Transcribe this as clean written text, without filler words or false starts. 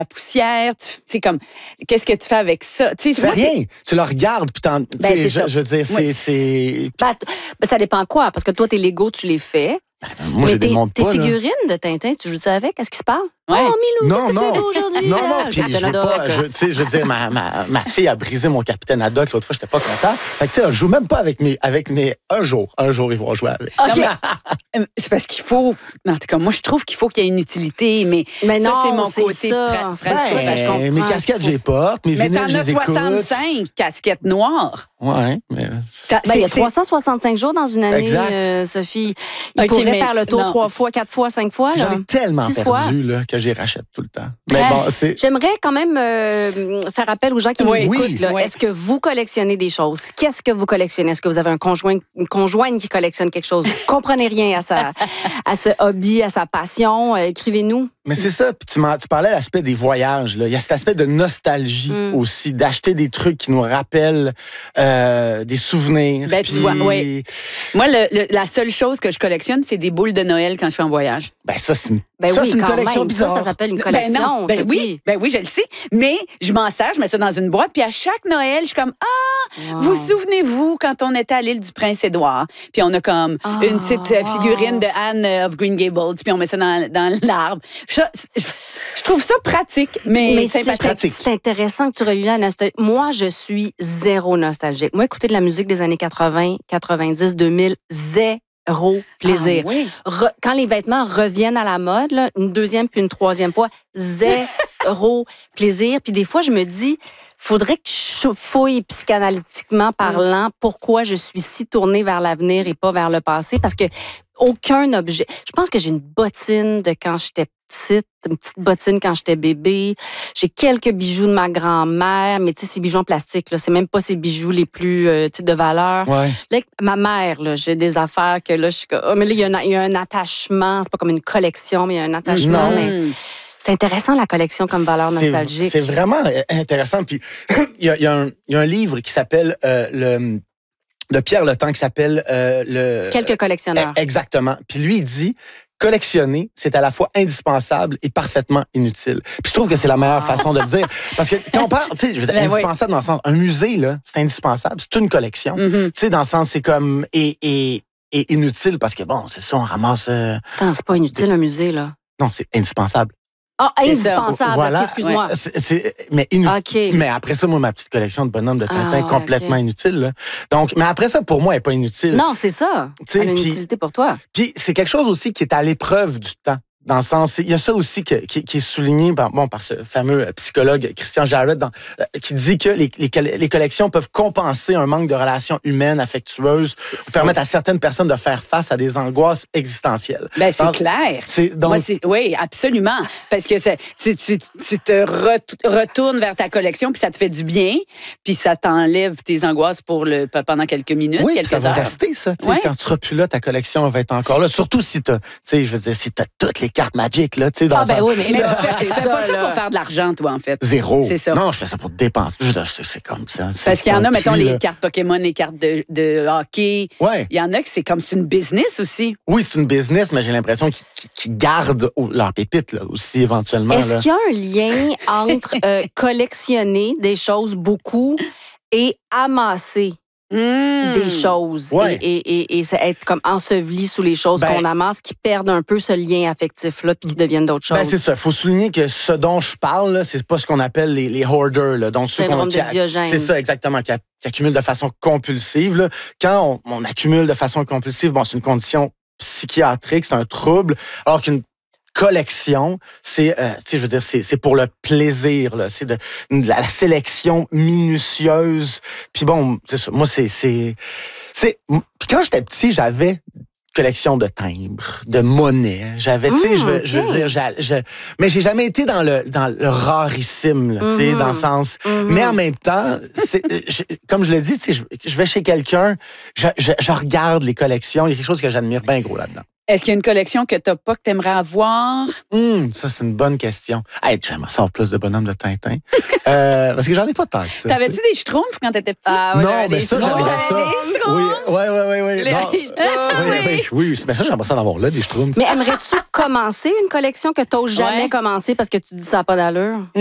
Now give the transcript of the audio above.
la poussière, tu sais, comme, qu'est-ce que tu fais avec ça? Tu fais rien. Tu le regardes, puis je veux dire, c'est... Ben, ça dépend quoi, parce que toi, tes Legos, tu les fais. Moi, je les démonte pas. Tes figurines de Tintin, tu joues ça avec? Qu'est-ce qui se passe? Ouais. Oh, Milou, qu'est-ce que tu Non. fais aujourd'hui? Non, puis je veux pas... Je veux dire, ma fille a brisé mon Capitaine Haddock. L'autre fois, j'étais pas content. Fait que, tu sais, je joue même pas avec mes... Un jour, ils vont jouer avec. OK. C'est parce qu'il faut... En tout cas, moi, je trouve qu'il faut qu'il y ait une utilité, mais non, ça, c'est mon côté ça. Mes casquettes, j'ai porte. Mes Mais vinyles, t'en je as les écoute. 65 casquettes noires. Ouais, mais... Il y a 365 jours dans une année, Sophie. Il pourrait faire le tour 3 fois, 4 fois, 5 fois. J'en ai tellement 6 perdu là, que j'y rachète tout le temps. Mais bon, c'est... J'aimerais quand même faire appel aux gens qui nous écoutent. Là. Oui. Est-ce que vous collectionnez des choses? Qu'est-ce que vous collectionnez? Est-ce que vous avez une conjointe qui collectionne quelque chose? Vous ne comprenez rien à ce hobby, à sa passion? Écrivez-nous. Mais c'est ça. Puis tu parlais de l'aspect des voyages. Là. Il y a cet aspect de nostalgie aussi, d'acheter des trucs qui nous rappellent des souvenirs. Ben, tu vois, oui. Moi, la seule chose que je collectionne, c'est des boules de Noël quand je suis en voyage. Ben ça, c'est une, Ben ça, oui, c'est une quand collection même. bizarre. Ça s'appelle une collection. Ben oui, je le sais. Mais je m'en sers, je mets ça dans une boîte. Puis à chaque Noël, je suis comme, vous souvenez-vous quand on était à l'île du Prince-Édouard? Puis on a comme une petite figurine de Anne of Green Gables. Puis on met ça dans l'arbre. Je trouve ça pratique, mais c'est pratique. C'est intéressant que tu relis la nostalgie. Moi, je suis zéro nostalgique. Moi, écouter de la musique des années 80, 90, 2000, zéro plaisir. Oui. Quand les vêtements reviennent à la mode, là, une deuxième puis une troisième fois, zéro plaisir. Puis des fois, je me dis, faudrait que je fouille psychanalytiquement parlant pourquoi je suis si tournée vers l'avenir et pas vers le passé. Parce que aucun objet... Je pense que j'ai une bottine de quand j'étais petite, une petite bottine quand j'étais bébé. J'ai quelques bijoux de ma grand-mère, mais tu sais, ces bijoux en plastique, là, c'est même pas ces bijoux les plus de valeur. Ouais. Là, ma mère, là, j'ai des affaires que là, je suis comme... mais là, il y a un attachement. C'est pas comme une collection, mais il y a un attachement. Mais c'est intéressant, la collection comme valeur nostalgique. C'est vraiment intéressant. Puis, il y a un livre qui s'appelle... de Pierre Le Temps qui s'appelle... Quelques collectionneurs. Exactement. Puis lui, il dit... Collectionner, c'est à la fois indispensable et parfaitement inutile. Puis je trouve que c'est la meilleure façon de le dire. Parce que quand on parle, tu sais, je veux dire, indispensable dans le sens, un musée, là, c'est indispensable, c'est une collection. Tu sais, dans le sens, c'est comme, et inutile parce que bon, c'est ça, on ramasse... Attends, c'est pas inutile, un musée, là. Non, c'est indispensable. Ah, indispensable, voilà. okay, excuse-moi. Mais inutile. Okay. Mais après ça, moi, ma petite collection de bonhommes de Tintin, complètement inutile. Là. Donc, mais après ça, pour moi, elle n'est pas inutile. Non, c'est ça. Elle a une utilité pour toi. Puis c'est quelque chose aussi qui est à l'épreuve du temps. Dans le sens, il y a ça aussi qui est souligné par ce fameux psychologue Christian Jarrett qui dit que les collections peuvent compenser un manque de relations humaines, affectueuses, ou permettre à certaines personnes de faire face à des angoisses existentielles. Ben, c'est clair. Oui, absolument. Parce que tu te retournes vers ta collection, puis ça te fait du bien, puis ça t'enlève tes angoisses pendant quelques minutes, quelques ça heures. Va rester, ça. Quand tu seras plus là, ta collection va être encore là. Surtout si tu as toutes les cartes Magic, là, tu sais, dans oui, mais tu fais pas ça pour faire de l'argent, toi, en fait. Zéro. C'est ça. Non, je fais ça pour dépenser. C'est comme ça. Parce qu'il y en a, mettons, les cartes Pokémon, les cartes de hockey. Ouais. Il y en a que c'est comme c'est une business aussi. Oui, c'est une business, mais j'ai l'impression qu'ils gardent leur pépite, là, aussi, éventuellement. Est-ce qu'il y a un lien entre collectionner des choses beaucoup et amasser des choses et être comme enseveli sous les choses qu'on amasse qui perdent un peu ce lien affectif-là puis qui deviennent d'autres choses? C'est ça. Il faut souligner que ce dont je parle, là, c'est pas ce qu'on appelle les hoarders. Là. Donc, ceux de Diogène. C'est ça, exactement, qui accumulent de façon compulsive. Là. Quand on accumule de façon compulsive, c'est une condition psychiatrique, c'est un trouble, alors qu'une collection, c'est pour le plaisir, là, c'est de la sélection minutieuse. Puis bon, c'est ça. Moi, puis quand j'étais petit, j'avais collection de timbres, de monnaie. J'avais, tu sais, je veux dire, mais j'ai jamais été dans le rarissime, là, tu sais, dans le sens. Mais en même temps, comme je le dis, tu sais, je vais chez quelqu'un, je regarde les collections. Il y a quelque chose que j'admire bien gros là-dedans. Est-ce qu'il y a une collection que t'as pas, que t'aimerais avoir? Ça, c'est une bonne question. Hey, j'aimerais savoir plus de bonhommes de Tintin. Parce que j'en ai pas tant que ça. T'avais-tu des schtroumpfs quand t'étais petit? Non, mais ça, j'aimerais ça. Oui. Oui, mais ça, j'aimerais ça d'avoir là, des schtroumpfs. Mais aimerais-tu commencer une collection que tu n'oses jamais commencer parce que tu dis ça n'a pas d'allure?